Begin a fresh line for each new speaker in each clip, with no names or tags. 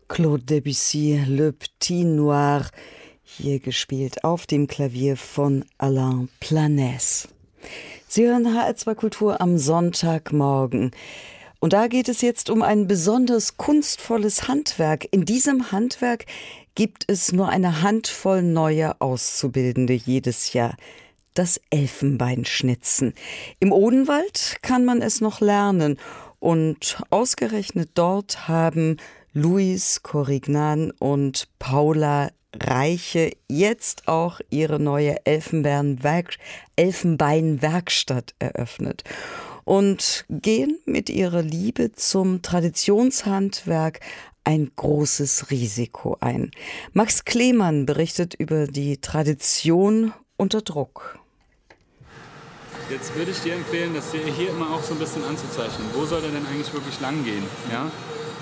Claude Debussy, Le Petit Noir, hier gespielt auf dem Klavier von Alain Planès. Sie hören HR2 Kultur am Sonntagmorgen. Und da geht es jetzt um ein besonders kunstvolles Handwerk. In diesem Handwerk gibt es nur eine Handvoll neue Auszubildende jedes Jahr. Das Elfenbeinschnitzen. Im Odenwald kann man es noch lernen. Und ausgerechnet dort haben Luis Corrignan und Paula Reiche jetzt auch ihre neue Elfenbeinwerkstatt eröffnet und gehen mit ihrer Liebe zum Traditionshandwerk ein großes Risiko ein. Max Klemann berichtet über die Tradition unter Druck.
Jetzt würde ich dir empfehlen, das hier immer auch so ein bisschen anzuzeichnen. Wo soll der denn eigentlich wirklich lang gehen? Ja?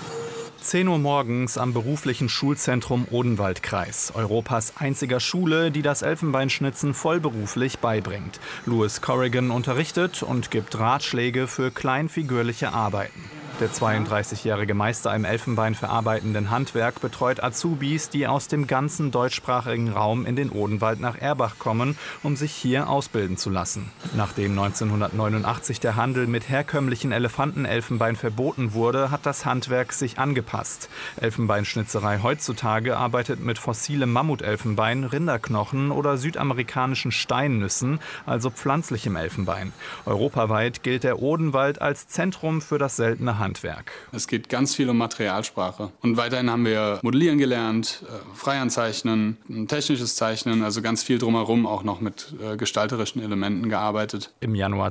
10 Uhr morgens am beruflichen Schulzentrum Odenwaldkreis. Europas einziger Schule, die das Elfenbeinschnitzen vollberuflich beibringt. Louis Corrigan unterrichtet und gibt Ratschläge für kleinfigürliche Arbeiten. Der 32-jährige Meister im elfenbeinverarbeitenden Handwerk betreut Azubis, die aus dem ganzen deutschsprachigen Raum in den Odenwald nach Erbach kommen, um sich hier ausbilden zu lassen. Nachdem 1989 der Handel mit herkömmlichen Elefantenelfenbein verboten wurde, hat das Handwerk sich angepasst. Elfenbeinschnitzerei heutzutage arbeitet mit fossilem Mammutelfenbein, Rinderknochen oder südamerikanischen Steinnüssen, also pflanzlichem Elfenbein. Europaweit gilt der Odenwald als Zentrum für das seltene Handwerk.
Es geht ganz viel um Materialsprache. Und weiterhin haben wir modellieren gelernt, Freihandzeichnen, technisches Zeichnen, also ganz viel drumherum auch noch mit gestalterischen Elementen gearbeitet.
Im Januar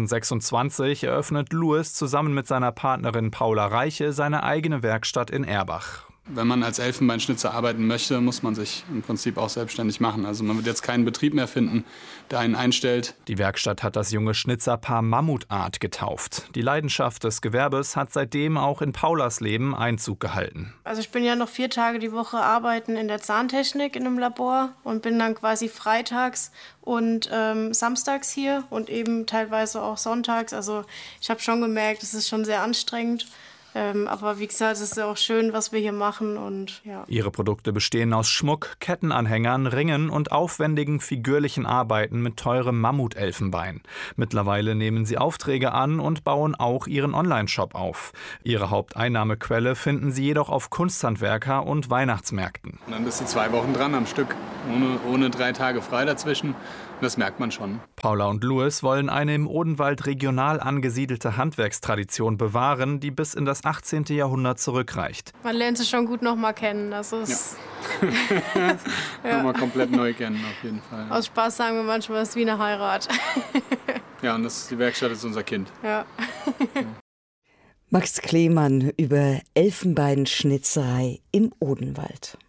2026 eröffnet Louis zusammen mit seiner Partnerin Paula Reiche seine eigene Werkstatt in Erbach.
Wenn man als Elfenbeinschnitzer arbeiten möchte, muss man sich im Prinzip auch selbstständig machen. Also man wird jetzt keinen Betrieb mehr finden, der einen einstellt.
Die Werkstatt hat das junge Schnitzerpaar Mammutart getauft. Die Leidenschaft des Gewerbes hat seitdem auch in Paulas Leben Einzug gehalten.
Also ich bin ja noch 4 Tage die Woche arbeiten in der Zahntechnik in einem Labor und bin dann quasi freitags und samstags hier und eben teilweise auch sonntags. Also ich habe schon gemerkt, es ist schon sehr anstrengend. Aber wie gesagt, es ist ja auch schön, was wir hier machen. Und, ja.
Ihre Produkte bestehen aus Schmuck, Kettenanhängern, Ringen und aufwendigen figürlichen Arbeiten mit teurem Mammutelfenbein. Mittlerweile nehmen sie Aufträge an und bauen auch ihren Online-Shop auf. Ihre Haupteinnahmequelle finden sie jedoch auf Kunsthandwerker und Weihnachtsmärkten.
Und dann bist du 2 Wochen dran am Stück, ohne 3 Tage frei dazwischen. Das merkt man schon.
Paula und Louis wollen eine im Odenwald regional angesiedelte Handwerkstradition bewahren, die bis in das 18. Jahrhundert zurückreicht.
Man lernt sich schon gut noch mal kennen. Also
ja. Nochmal komplett neu kennen, auf jeden Fall.
Aus Spaß sagen wir manchmal, es ist wie eine Heirat.
Ja, und die Werkstatt ist unser Kind.
Ja.
Max Klemann über Elfenbeinschnitzerei im Odenwald.